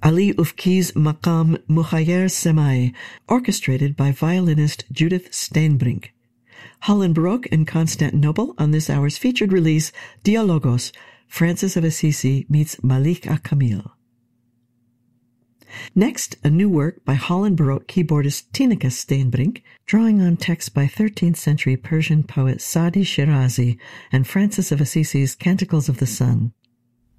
Ali Ufki's Maqam Mukhayer Semai, orchestrated by violinist Judith Steinbrink. Holland Baroque in Constantinople on this hour's featured release, Dialogos, Francis of Assisi meets Malika Kamil. Next, a new work by Holland Baroque keyboardist Tineke Steinbrink, drawing on texts by 13th century Persian poet Sadi Shirazi and Francis of Assisi's Canticles of the Sun.